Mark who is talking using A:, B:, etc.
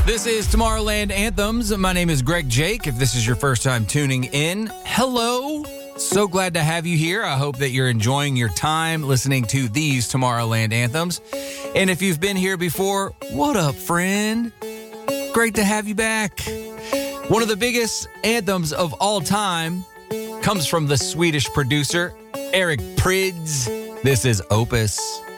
A: This is Tomorrowland Anthems. My name is Greg Jake. If this is your first time tuning in, hello. So glad to have you here. I hope that you're enjoying your time listening to these Tomorrowland Anthems. And if you've been here before, what up, friend? Great to have you back. One of the biggest anthems of all time comes from the Swedish producer, Eric Prydz. This is Opus.